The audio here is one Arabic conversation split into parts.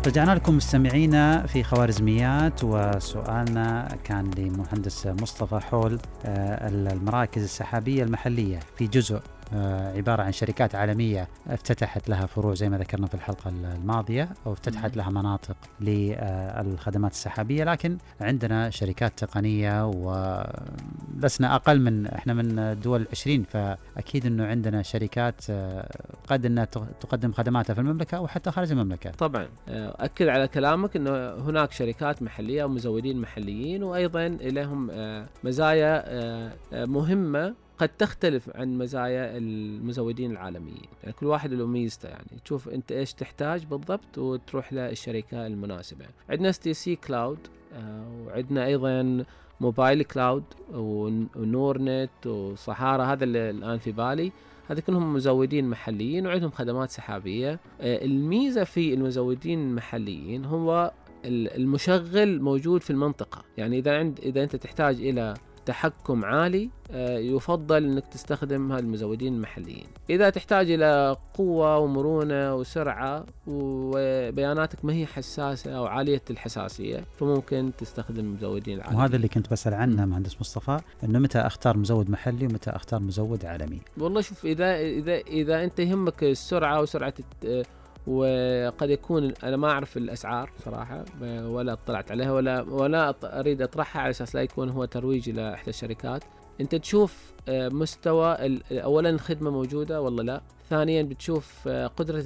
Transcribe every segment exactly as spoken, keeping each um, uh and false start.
رجعنا لكم مستمعينا في خوارزميات، وسؤالنا كان لمهندس مصطفى حول المراكز السحابية المحلية في جزء عبارة عن شركات عالمية افتتحت لها فروع زي ما ذكرنا في الحلقة الماضية، أو افتتحت لها مناطق للخدمات السحابية، لكن عندنا شركات تقنية ولسنا أقل من إحنا من دول عشرين، فأكيد أنه عندنا شركات قد أنها تقدم خدماتها في المملكة أو حتى خارج المملكة. طبعا أكد على كلامك أنه هناك شركات محلية ومزودين محليين، وأيضا لهم مزايا مهمة قد تختلف عن مزايا المزودين العالميين. يعني كل واحد له ميزته، يعني تشوف انت ايش تحتاج بالضبط وتروح للشركة المناسبة. عندنا اس تي سي كلاود، وعندنا ايضا موبايل كلاود ونور نت وصحارى، هذا اللي الان في بالي، هذا كلهم مزودين محليين وعندهم خدمات سحابية. الميزة في المزودين المحليين هو المشغل موجود في المنطقة. يعني اذا عند اذا انت تحتاج الى تحكم عالي يفضل انك تستخدم هذه المزودين المحليين. اذا تحتاج الى قوة ومرونة وسرعة وبياناتك ما هي حساسة او عالية الحساسية، فممكن تستخدم المزودين العالميين. وهذا اللي كنت بسأل عنه مهندس مصطفى، انه متى اختار مزود محلي ومتى اختار مزود عالمي؟ والله شوف، اذا اذا اذا انت يهمك السرعة وسرعة الت... وقد يكون أنا ما أعرف الأسعار صراحة ولا اطلعت عليها ولا ولا أريد أطرحها على أساس لا يكون هو ترويج إلى إحدى الشركات. أنت تشوف مستوى أولا الخدمة موجودة ولا لا، ثانيا بتشوف قدرة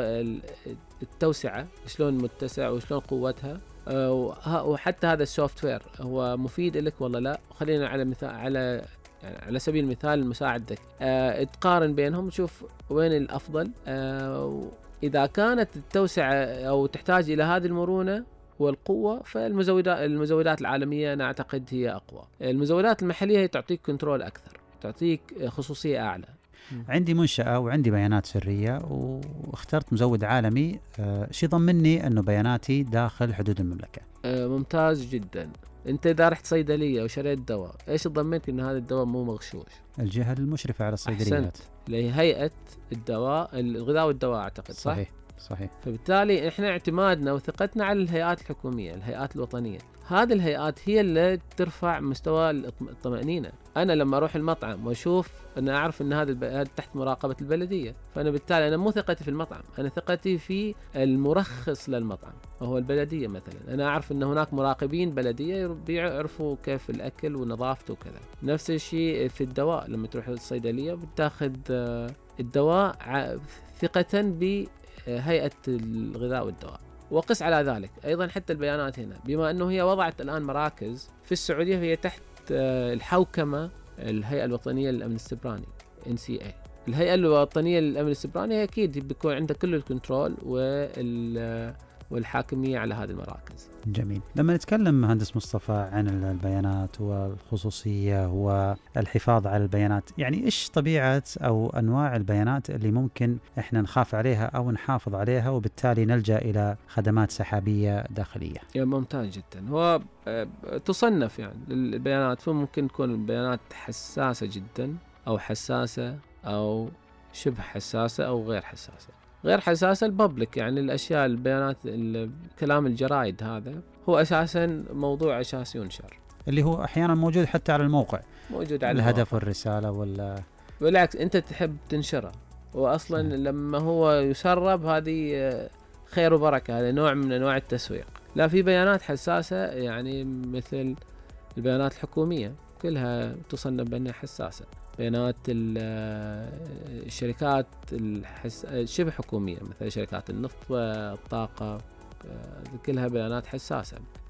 التوسعة شلون متسع وشلون قوتها، وحتى هذا السوفت وير هو مفيد لك ولا لا. خلينا على مثال على يعني على سبيل المثال مساعد ذكي، أه تقارن بينهم تشوف وين الأفضل. أه إذا كانت التوسعة أو تحتاج إلى هذه المرونة والقوة، فالمزودات المزودات العالمية أنا أعتقد هي أقوى. المزودات المحلية هي تعطيك كنترول أكثر، تعطيك خصوصية أعلى. عندي منشأة وعندي بيانات سرية واخترت مزود عالمي، أه شي ضمني أنه بياناتي داخل حدود المملكة؟ أه ممتاز جدا. أنت إذا رحت صيدلية وشريت دواء، إيش تضمنك أن هذا الدواء مو مغشوش؟ الجهة المشرفة على الصيدليات. أحسنت، اللي هي هيئة الدواء الغذاء والدواء أعتقد. صح؟ صحيح صحيح. فبالتالي إحنا اعتمادنا وثقتنا على الهيئات الحكومية، الهيئات الوطنية. هذه الهيئات هي اللي ترفع مستوى الطمأنينة. أنا لما أروح المطعم وأشوف أنا أعرف أن هذا تحت مراقبة البلدية، فأنا بالتالي أنا مو ثقتي في المطعم، أنا ثقتي في المرخص للمطعم وهو البلدية. مثلا أنا أعرف أن هناك مراقبين بلدية بيعرفوا كيف الأكل ونظافته وكذا. نفس الشيء في الدواء، لما تروح للصيدلية بتاخذ الدواء ثقة بهيئة الغذاء والدواء. وقس على ذلك أيضا حتى البيانات هنا، بما أنه هي وضعت الآن مراكز في السعودية، هي تحت الحوكمة الهيئة الوطنية للأمن السيبراني إن سي إيه. الهيئة الوطنية للأمن السيبراني أكيد بيكون عندها كل الكنترول والحاكمية على هذه المراكز. جميل. لما نتكلم مهندس مصطفى عن البيانات والخصوصية والحفاظ على البيانات، يعني إيش طبيعة أو أنواع البيانات اللي ممكن إحنا نخاف عليها أو نحافظ عليها وبالتالي نلجأ إلى خدمات سحابية داخلية؟ يا ممتاز جدا. هو تصنف يعني البيانات، فممكن تكون البيانات حساسة جدا أو حساسة أو شبه حساسة أو غير حساسة. غير حساسة الببليك، يعني الأشياء البيانات كلام الجرائد هذا هو أساسا موضوع أساسي ينشر، اللي هو أحيانا موجود حتى على الموقع، موجود على الهدف والرسالة ولا بالعكس أنت تحب تنشره، وأصلا م. لما هو يسرب هذه خير وبركة، هذا نوع من أنواع التسويق. لا، في بيانات حساسة يعني مثل البيانات الحكومية كلها تصنف بأنها حساسة. بيانات الشركات الشبه حكومية مثل شركات النفط والطاقة كلها بيانات حساسة.